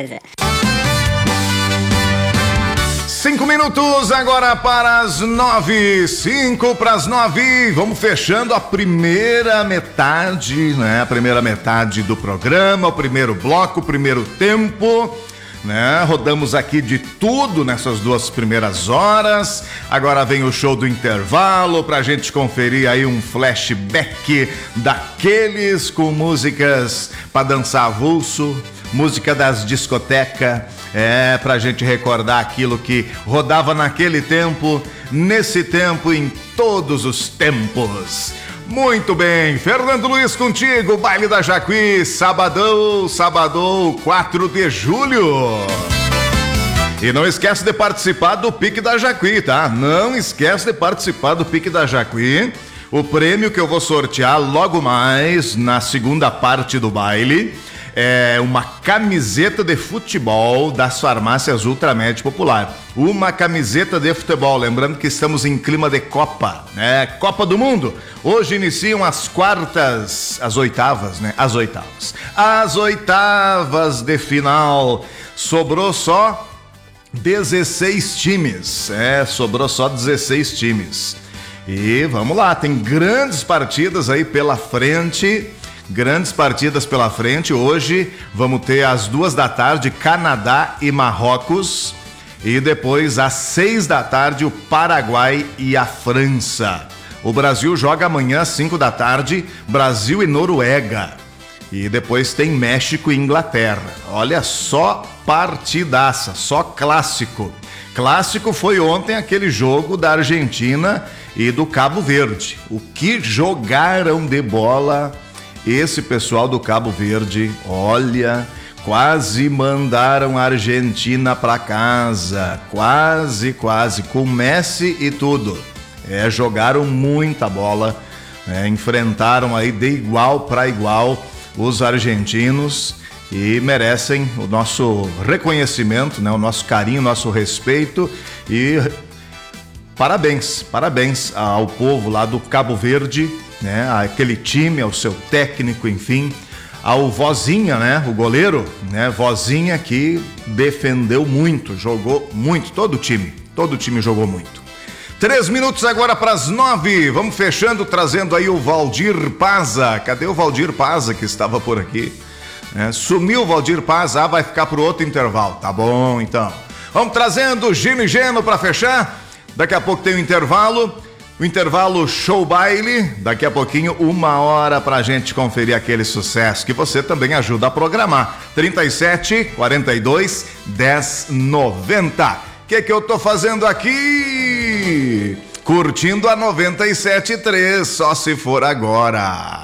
coisa. 5 minutos agora para as 9, 5 para as 9. Vamos fechando a primeira metade, né? A primeira metade do programa, o primeiro bloco, o primeiro tempo, né? Rodamos aqui de tudo nessas 2 primeiras horas. Agora vem o show do intervalo pra gente conferir aí um flashback daqueles com músicas pra dançar avulso, música das discotecas. Pra gente recordar aquilo que rodava naquele tempo, nesse tempo, em todos os tempos. Muito bem, Fernando Luiz contigo, Baile da Jacuí, sábado, 4 de julho. E não esquece de participar do Pique da Jacuí, tá? Não esquece de participar do Pique da Jacuí. O prêmio que eu vou sortear logo mais na segunda parte do baile é uma camiseta de futebol das farmácias Ultramed Popular. Uma camiseta de futebol, lembrando que estamos em clima de Copa, né? Copa do Mundo. Hoje iniciam as oitavas, né? As oitavas de final. Sobrou só 16 times. Sobrou só 16 times. E vamos lá, tem grandes partidas aí pela frente. Hoje vamos ter às 2 da tarde Canadá e Marrocos, e depois às 6 da tarde o Paraguai e a França. O Brasil joga amanhã às 5 da tarde, Brasil e Noruega, e depois tem México e Inglaterra. Olha só, partidaça, só clássico. Clássico foi ontem aquele jogo da Argentina e do Cabo Verde. O que jogaram de bola esse pessoal do Cabo Verde, olha, quase mandaram a Argentina para casa, quase, com Messi e tudo. Jogaram muita bola, enfrentaram aí de igual para igual os argentinos e merecem o nosso reconhecimento, né? O nosso carinho, o nosso respeito e parabéns ao povo lá do Cabo Verde, né? Aquele time, ao seu técnico, enfim, ao Vozinha, né? O goleiro, né? Vozinha, que defendeu muito, jogou muito, todo o time jogou muito. 3 minutos agora para as 9, vamos fechando, trazendo aí o Valdir Paza. Cadê o Valdir Paza que estava por aqui? Sumiu o Valdir Paza, vai ficar pro outro intervalo, tá bom então. Vamos trazendo Gino e Geno para fechar, daqui a pouco tem o intervalo show baile, daqui a pouquinho 1 hora pra gente conferir aquele sucesso que você também ajuda a programar. 37 42 10 90. Que eu tô fazendo aqui? Curtindo a 97.3, só se for agora.